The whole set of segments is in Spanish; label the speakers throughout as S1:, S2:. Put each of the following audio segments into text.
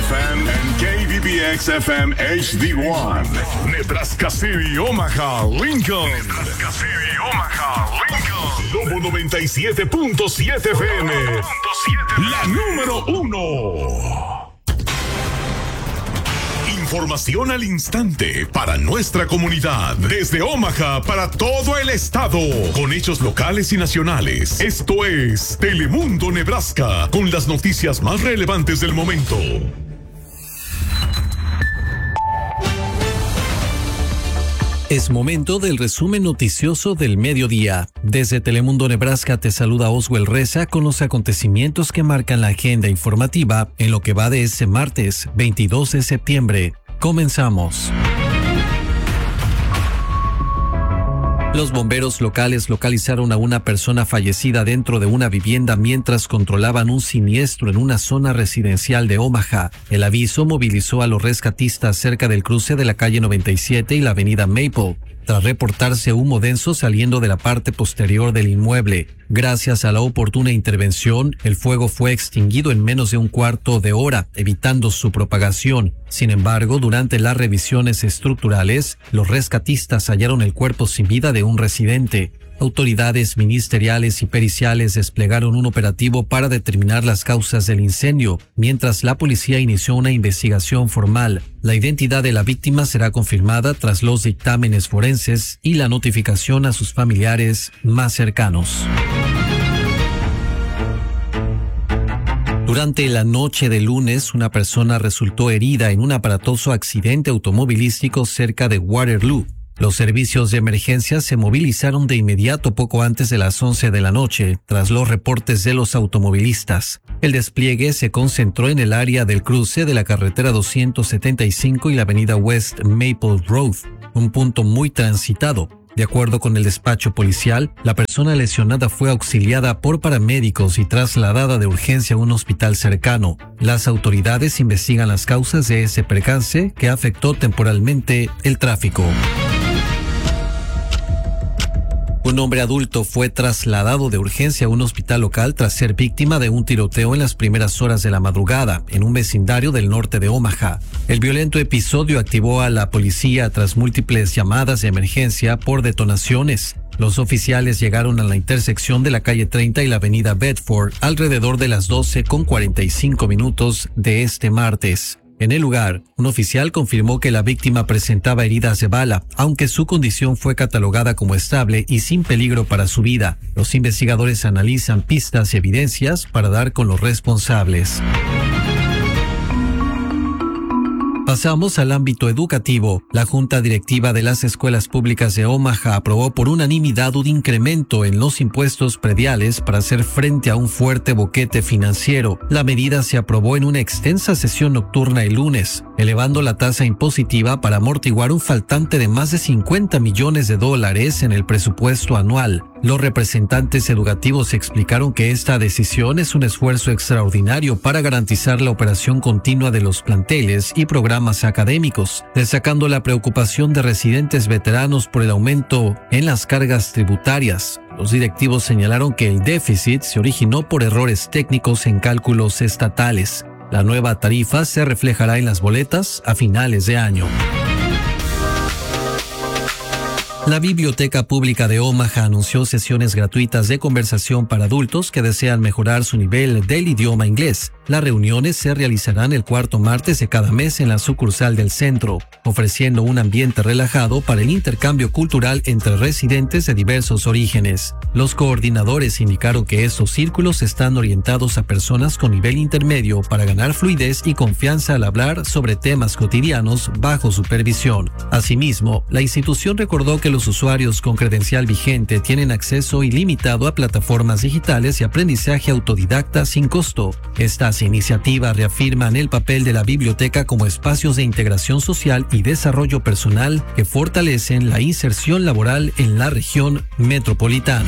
S1: FM and KBBX-FM HD1. Nebraska City, Omaha, Lincoln. Nebraska City, Omaha, Lincoln. Lobo 97.7 FM. La número 1. Información al instante para nuestra comunidad. Desde Omaha para todo el estado. Con hechos locales y nacionales. Esto es Telemundo Nebraska. Con las noticias más relevantes del momento.
S2: Es momento del resumen noticioso del mediodía. Desde Telemundo Nebraska te saluda Oswell Reza con los acontecimientos que marcan la agenda informativa en lo que va de este martes 22 de septiembre. Comenzamos. Los bomberos locales localizaron a una persona fallecida dentro de una vivienda mientras controlaban un siniestro en una zona residencial de Omaha. El aviso movilizó a los rescatistas cerca del cruce de la calle 97 y la avenida Maple, tras reportarse humo denso saliendo de la parte posterior del inmueble. Gracias a la oportuna intervención, el fuego fue extinguido en menos de un cuarto de hora, evitando su propagación. Sin embargo, durante las revisiones estructurales, los rescatistas hallaron el cuerpo sin vida de un residente. Autoridades ministeriales y periciales desplegaron un operativo para determinar las causas del incendio, mientras la policía inició una investigación formal. La identidad de la víctima será confirmada tras los dictámenes forenses y la notificación a sus familiares más cercanos. Durante la noche de lunes, una persona resultó herida en un aparatoso accidente automovilístico cerca de Waterloo. Los servicios de emergencia se movilizaron de inmediato poco antes de las 11 de la noche, tras los reportes de los automovilistas. El despliegue se concentró en el área del cruce de la carretera 275 y la avenida West Maple Road, un punto muy transitado. De acuerdo con el despacho policial, la persona lesionada fue auxiliada por paramédicos y trasladada de urgencia a un hospital cercano. Las autoridades investigan las causas de ese percance que afectó temporalmente el tráfico. Un hombre adulto fue trasladado de urgencia a un hospital local tras ser víctima de un tiroteo en las primeras horas de la madrugada, en un vecindario del norte de Omaha. El violento episodio activó a la policía tras múltiples llamadas de emergencia por detonaciones. Los oficiales llegaron a la intersección de la calle 30 y la avenida Bedford alrededor de las 12:45 de este martes. En el lugar, un oficial confirmó que la víctima presentaba heridas de bala, aunque su condición fue catalogada como estable y sin peligro para su vida. Los investigadores analizan pistas y evidencias para dar con los responsables. Pasamos al ámbito educativo. La Junta Directiva de las Escuelas Públicas de Omaha aprobó por unanimidad un incremento en los impuestos prediales para hacer frente a un fuerte boquete financiero. La medida se aprobó en una extensa sesión nocturna el lunes, elevando la tasa impositiva para amortiguar un faltante de más de $50 millones en el presupuesto anual. Los representantes educativos explicaron que esta decisión es un esfuerzo extraordinario para garantizar la operación continua de los planteles y programas académicos, destacando la preocupación de residentes veteranos por el aumento en las cargas tributarias. Los directivos señalaron que el déficit se originó por errores técnicos en cálculos estatales. La nueva tarifa se reflejará en las boletas a finales de año. La Biblioteca Pública de Omaha anunció sesiones gratuitas de conversación para adultos que desean mejorar su nivel del idioma inglés. Las reuniones se realizarán el cuarto martes de cada mes en la sucursal del centro, ofreciendo un ambiente relajado para el intercambio cultural entre residentes de diversos orígenes. Los coordinadores indicaron que estos círculos están orientados a personas con nivel intermedio para ganar fluidez y confianza al hablar sobre temas cotidianos bajo supervisión. Asimismo, la institución recordó que los usuarios con credencial vigente tienen acceso ilimitado a plataformas digitales y aprendizaje autodidacta sin costo. Estas iniciativas reafirman el papel de la biblioteca como espacios de integración social y desarrollo personal que fortalecen la inserción laboral en la región metropolitana.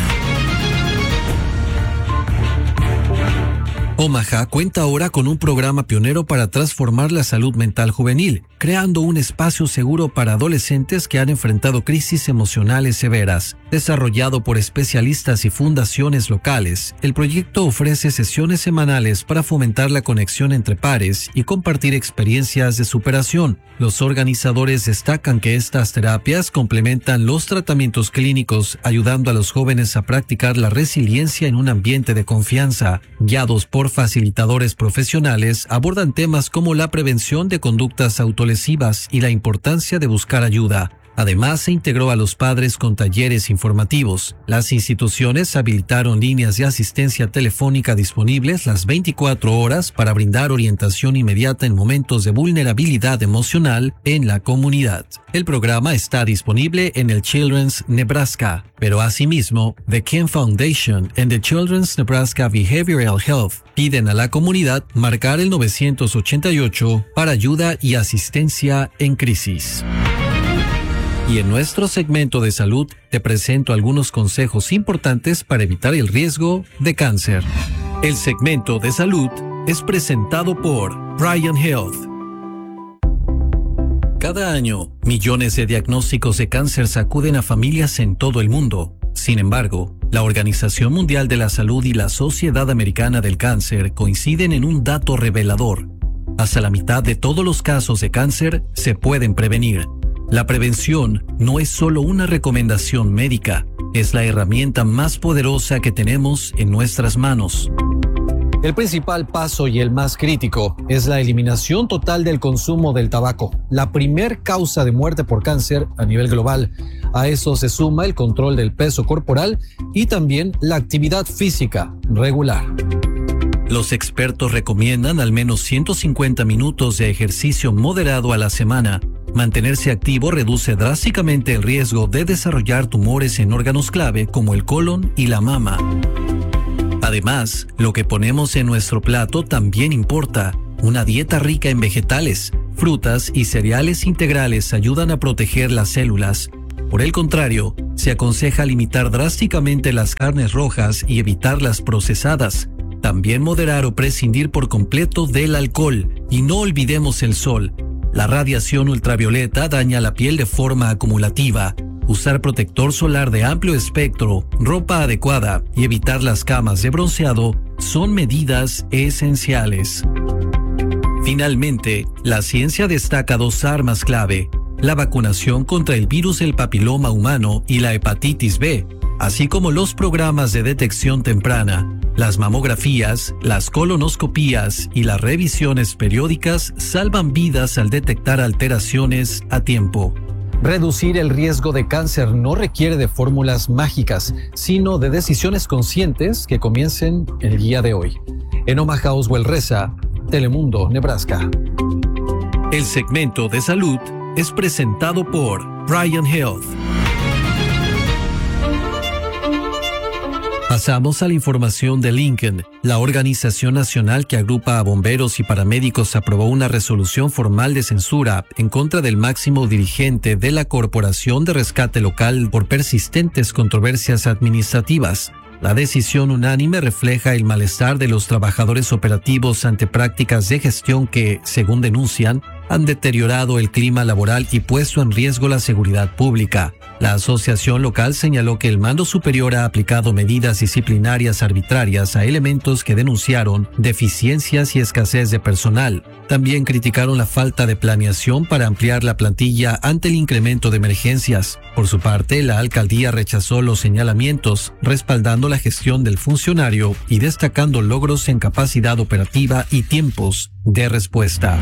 S2: Omaha cuenta ahora con un programa pionero para transformar la salud mental juvenil, creando un espacio seguro para adolescentes que han enfrentado crisis emocionales severas. Desarrollado por especialistas y fundaciones locales, el proyecto ofrece sesiones semanales para fomentar la conexión entre pares y compartir experiencias de superación. Los organizadores destacan que estas terapias complementan los tratamientos clínicos, ayudando a los jóvenes a practicar la resiliencia en un ambiente de confianza. Guiados por facilitadores profesionales, abordan temas como la prevención de conductas autolesivas y la importancia de buscar ayuda. Además, se integró a los padres con talleres informativos. Las instituciones habilitaron líneas de asistencia telefónica disponibles las 24 horas para brindar orientación inmediata en momentos de vulnerabilidad emocional en la comunidad. El programa está disponible en el Children's Nebraska, pero asimismo, The Ken Foundation and the Children's Nebraska Behavioral Health piden a la comunidad marcar el 988 para ayuda y asistencia en crisis. Y en nuestro segmento de salud te presento algunos consejos importantes para evitar el riesgo de cáncer. El segmento de salud es presentado por Brian Health. Cada año, millones de diagnósticos de cáncer sacuden a familias en todo el mundo. Sin embargo, la Organización Mundial de la Salud y la Sociedad Americana del Cáncer coinciden en un dato revelador. Hasta la mitad de todos los casos de cáncer se pueden prevenir. La prevención no es solo una recomendación médica, es la herramienta más poderosa que tenemos en nuestras manos. El principal paso y el más crítico es la eliminación total del consumo del tabaco, la primer causa de muerte por cáncer a nivel global. A eso se suma el control del peso corporal y también la actividad física regular. Los expertos recomiendan al menos 150 minutos de ejercicio moderado a la semana. Mantenerse activo reduce drásticamente el riesgo de desarrollar tumores en órganos clave como el colon y la mama. Además, lo que ponemos en nuestro plato también importa. Una dieta rica en vegetales, frutas y cereales integrales ayudan a proteger las células. Por el contrario, se aconseja limitar drásticamente las carnes rojas y evitar las procesadas. También moderar o prescindir por completo del alcohol. Y no olvidemos el sol. La radiación ultravioleta daña la piel de forma acumulativa. Usar protector solar de amplio espectro, ropa adecuada y evitar las camas de bronceado son medidas esenciales. Finalmente, la ciencia destaca dos armas clave: la vacunación contra el virus del papiloma humano y la hepatitis B, así como los programas de detección temprana. Las mamografías, las colonoscopías y las revisiones periódicas salvan vidas al detectar alteraciones a tiempo. Reducir el riesgo de cáncer no requiere de fórmulas mágicas, sino de decisiones conscientes que comiencen el día de hoy. En Omaha, Oswald Reza, Telemundo, Nebraska. El segmento de salud es presentado por Brian Health. Pasamos a la información de Lincoln. La organización nacional que agrupa a bomberos y paramédicos aprobó una resolución formal de censura en contra del máximo dirigente de la Corporación de Rescate Local por persistentes controversias administrativas. La decisión unánime refleja el malestar de los trabajadores operativos ante prácticas de gestión que, según denuncian, han deteriorado el clima laboral y puesto en riesgo la seguridad pública. La asociación local señaló que el mando superior ha aplicado medidas disciplinarias arbitrarias a elementos que denunciaron deficiencias y escasez de personal. También criticaron la falta de planeación para ampliar la plantilla ante el incremento de emergencias. Por su parte, la alcaldía rechazó los señalamientos, respaldando la gestión del funcionario y destacando logros en capacidad operativa y tiempos de respuesta.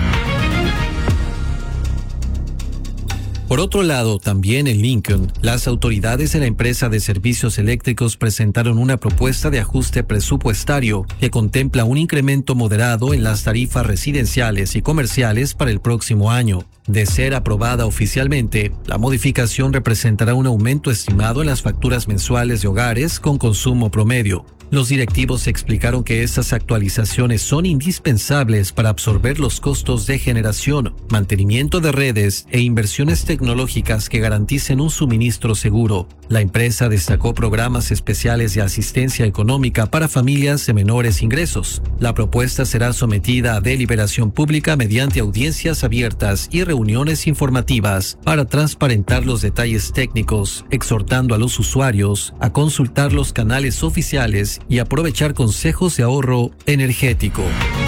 S2: Por otro lado, también en Lincoln, las autoridades de la empresa de servicios eléctricos presentaron una propuesta de ajuste presupuestario que contempla un incremento moderado en las tarifas residenciales y comerciales para el próximo año. De ser aprobada oficialmente, la modificación representará un aumento estimado en las facturas mensuales de hogares con consumo promedio. Los directivos explicaron que estas actualizaciones son indispensables para absorber los costos de generación, mantenimiento de redes e inversiones tecnológicas que garanticen un suministro seguro. La empresa destacó programas especiales de asistencia económica para familias de menores ingresos. La propuesta será sometida a deliberación pública mediante audiencias abiertas y reuniones informativas para transparentar los detalles técnicos, exhortando a los usuarios a consultar los canales oficiales y aprovechar consejos de ahorro energético.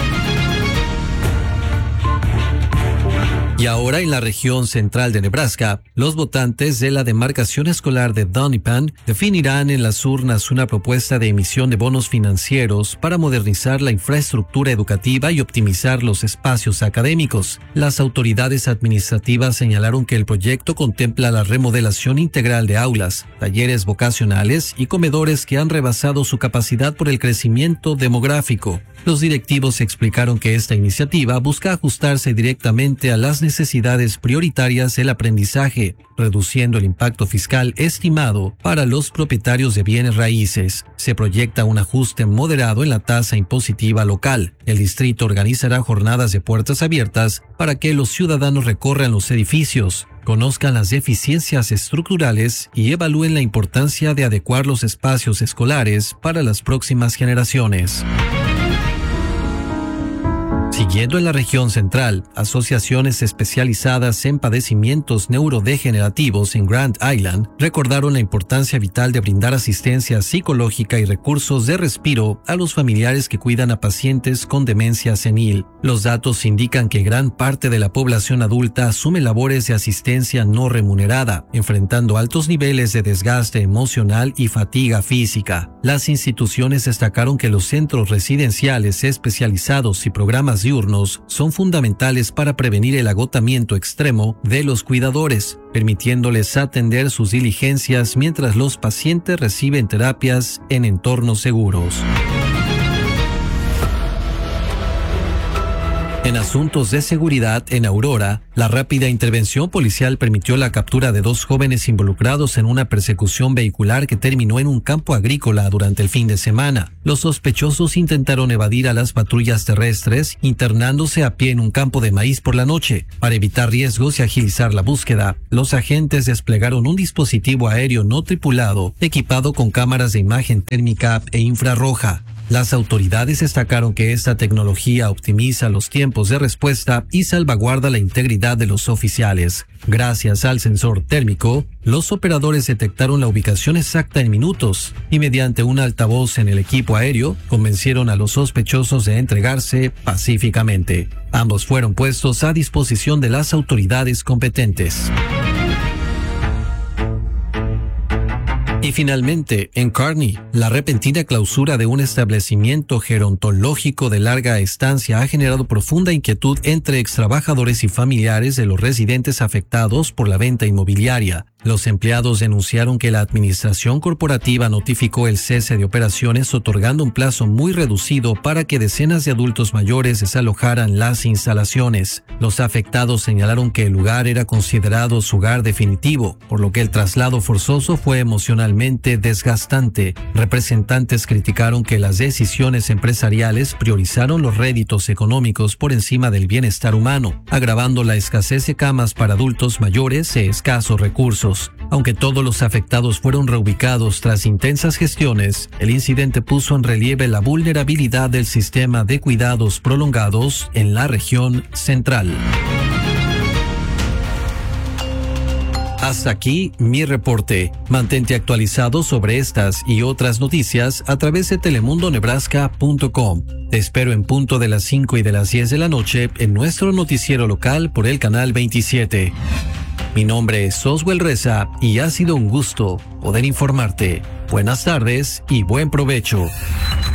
S2: Y ahora en la región central de Nebraska, los votantes de la demarcación escolar de Dunipan definirán en las urnas una propuesta de emisión de bonos financieros para modernizar la infraestructura educativa y optimizar los espacios académicos. Las autoridades administrativas señalaron que el proyecto contempla la remodelación integral de aulas, talleres vocacionales y comedores que han rebasado su capacidad por el crecimiento demográfico. Los directivos explicaron que esta iniciativa busca ajustarse directamente a las necesidades prioritarias del aprendizaje, reduciendo el impacto fiscal estimado para los propietarios de bienes raíces. Se proyecta un ajuste moderado en la tasa impositiva local. El distrito organizará jornadas de puertas abiertas para que los ciudadanos recorran los edificios, conozcan las deficiencias estructurales y evalúen la importancia de adecuar los espacios escolares para las próximas generaciones. Siguiendo en la región central, asociaciones especializadas en padecimientos neurodegenerativos en Grand Island recordaron la importancia vital de brindar asistencia psicológica y recursos de respiro a los familiares que cuidan a pacientes con demencia senil. Los datos indican que gran parte de la población adulta asume labores de asistencia no remunerada, enfrentando altos niveles de desgaste emocional y fatiga física. Las instituciones destacaron que los centros residenciales especializados y programas diurnos son fundamentales para prevenir el agotamiento extremo de los cuidadores, permitiéndoles atender sus diligencias mientras los pacientes reciben terapias en entornos seguros. En asuntos de seguridad en Aurora, la rápida intervención policial permitió la captura de 2 jóvenes involucrados en una persecución vehicular que terminó en un campo agrícola durante el fin de semana. Los sospechosos intentaron evadir a las patrullas terrestres, internándose a pie en un campo de maíz por la noche. Para evitar riesgos y agilizar la búsqueda, los agentes desplegaron un dispositivo aéreo no tripulado, equipado con cámaras de imagen térmica e infrarroja. Las autoridades destacaron que esta tecnología optimiza los tiempos de respuesta y salvaguarda la integridad de los oficiales. Gracias al sensor térmico, los operadores detectaron la ubicación exacta en minutos y mediante un altavoz en el equipo aéreo convencieron a los sospechosos de entregarse pacíficamente. Ambos fueron puestos a disposición de las autoridades competentes. Y finalmente, en Kearney, la repentina clausura de un establecimiento gerontológico de larga estancia ha generado profunda inquietud entre extrabajadores y familiares de los residentes afectados por la venta inmobiliaria. Los empleados denunciaron que la administración corporativa notificó el cese de operaciones otorgando un plazo muy reducido para que decenas de adultos mayores desalojaran las instalaciones. Los afectados señalaron que el lugar era considerado su hogar definitivo, por lo que el traslado forzoso fue emocionalmente desgastante. Representantes criticaron que las decisiones empresariales priorizaron los réditos económicos por encima del bienestar humano, agravando la escasez de camas para adultos mayores de escasos recursos. Aunque todos los afectados fueron reubicados tras intensas gestiones, el incidente puso en relieve la vulnerabilidad del sistema de cuidados prolongados en la región central. Hasta aquí mi reporte. Mantente actualizado sobre estas y otras noticias a través de telemundonebraska.com. Te espero en punto de las 5 y de las 10 de la noche en nuestro noticiero local por el canal 27. Mi nombre es Oswell Reza y ha sido un gusto poder informarte. Buenas tardes y buen provecho.